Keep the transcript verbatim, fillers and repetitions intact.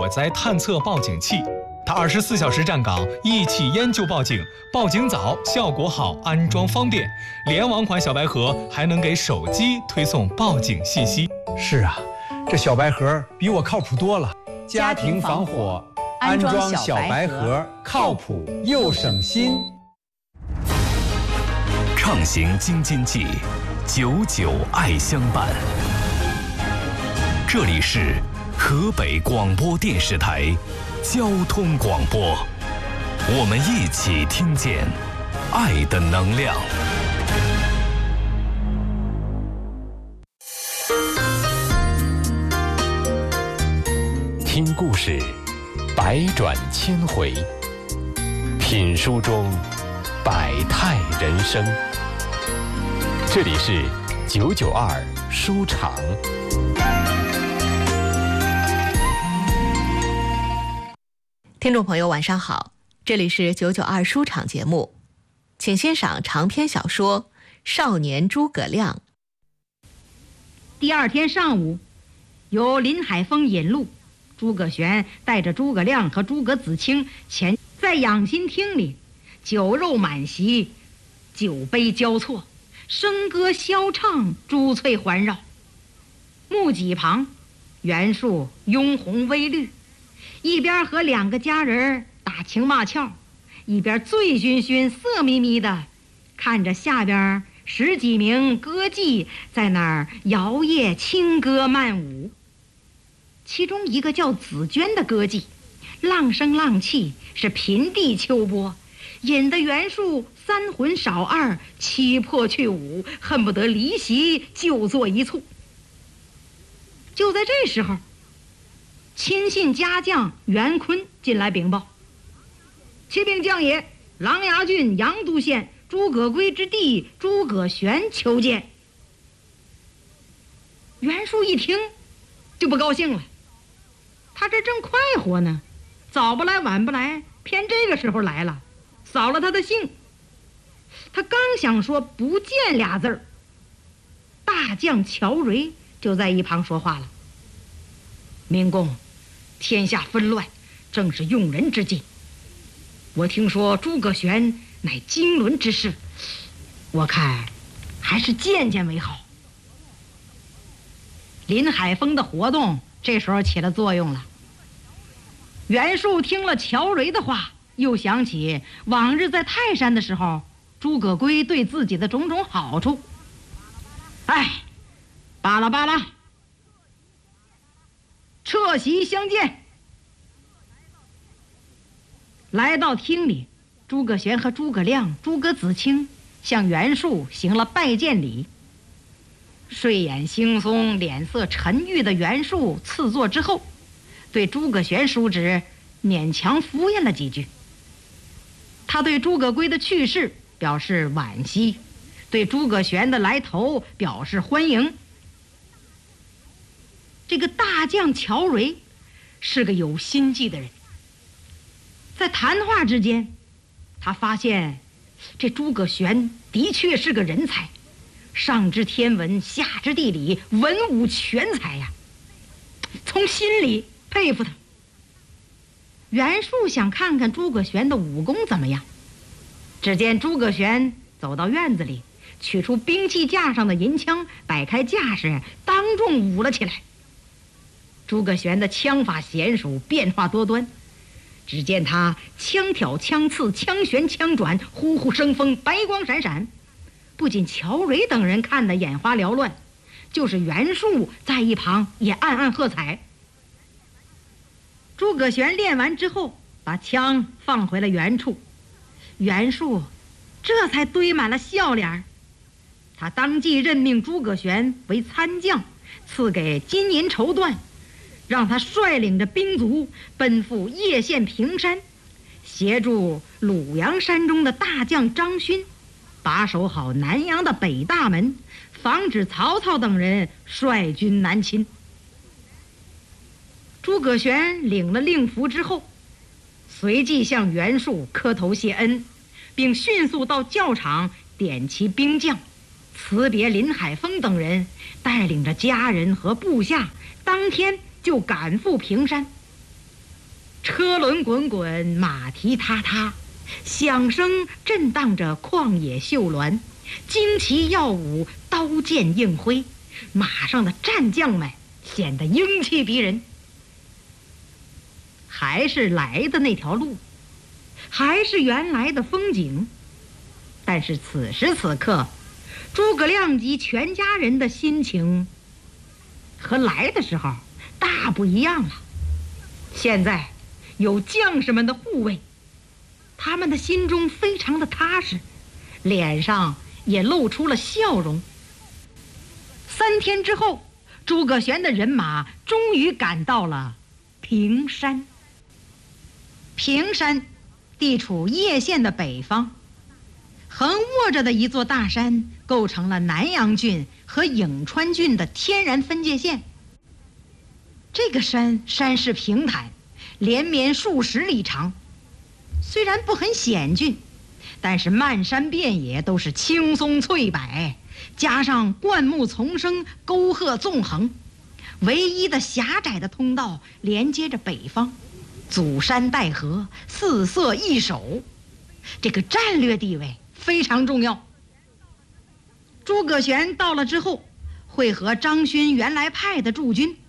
火灾探测报警器。它二十四小时站岗，一起烟就报警，报警早，效果好，安装方便。联网款小白盒还能给手机推送报警信息。 是啊，这小白盒比我靠谱多了。家庭防火，安装小白盒，靠谱又省心。 畅行京津冀，久久爱相伴。这里是河北广播电视台交通广播，我们一起听见爱的能量。听故事，百转千回；品书中，百态人生。这里是九九二书场。 听众朋友晚上好，这里是九九二书场节目，请欣赏长篇小说《少年诸葛亮》。 第二天上午，由林海峰引路，诸葛玄带着诸葛亮和诸葛子清前在养心厅里，酒肉满席，酒杯交错，笙歌箫唱，珠翠环绕。木几旁，袁术拥红微绿，一边和两个家人打情骂俏，一边醉醺醺色眯眯的看着下边十几名歌妓在那儿摇曳轻歌慢舞。其中一个叫紫娟的歌妓，浪声浪气，是平地秋波，引得袁术三魂少二，七魄去五，恨不得离席就坐一簇。就在这时候，亲信家将袁坤进来禀报：启禀将爷，琅琊郡阳都县诸葛圭之弟诸葛玄求见。袁术一听就不高兴了，他这正快活呢，早不来晚不来，偏这个时候来了，扫了他的兴。他刚想说不见俩字儿，大将乔蕤就在一旁说话了：明公，天下纷乱，正是用人之际。我听说诸葛玄乃经纶之士，我看还是见见为好。林海峰的活动这时候起了作用了。袁术听了乔蕤的话，又想起往日在泰山的时候诸葛圭对自己的种种好处。哎，巴拉巴拉，撤席相见。来到厅里，诸葛玄和诸葛亮、诸葛子清向袁术行了拜见礼。睡眼惺忪、脸色沉郁的袁术赐座之后，对诸葛玄叔侄勉强敷衍了几句。他对诸葛圭的去世表示惋惜，对诸葛玄的来头表示欢迎。这个大将乔蕤是个有心计的人，在谈话之间，他发现这诸葛玄的确是个人才，上知天文，下知地理，文武全才呀，从心里佩服他。袁术想看看诸葛玄的武功怎么样，只见诸葛玄走到院子里，取出兵器架上的银枪，摆开架势，当众舞了起来。诸葛玄的枪法娴熟，变化多端，只见他枪挑枪刺，枪旋枪转，呼呼生风，白光闪闪。不仅乔蕤等人看得眼花缭乱，就是袁术在一旁也暗暗喝彩。诸葛玄练完之后，把枪放回了原处，袁术这才堆满了笑脸。他当即任命诸葛玄为参将，赐给金银绸缎，让他率领着兵卒奔赴叶县平山，协助鲁阳山中的大将张勋把守好南阳的北大门，防止曹操等人率军南侵。诸葛玄领了令符之后，随即向袁术磕头谢恩，并迅速到教场点齐兵将，辞别林海峰等人，带领着家人和部下，当天就赶赴平山。 车轮滚滚，马蹄踏踏，响声震荡着旷野秀峦，旌旗耀武，刀剑映辉，马上的战将们显得英气逼人。还是来的那条路，还是原来的风景，但是此时此刻，诸葛亮及全家人的心情和来的时候大不一样了。现在有将士们的护卫，他们的心中非常的踏实，脸上也露出了笑容。三天之后，诸葛玄的人马终于赶到了平山。平山地处叶县的北方，横卧着的一座大山构成了南阳郡和颍川郡的天然分界线。这个山山势平坦，连绵数十里长，虽然不很险峻，但是漫山遍野都是青松翠柏，加上灌木丛生，沟壑纵横，唯一的狭窄的通道连接着北方，阻山带河，四色易守，这个战略地位非常重要。诸葛玄到了之后，会和张勋原来派的驻军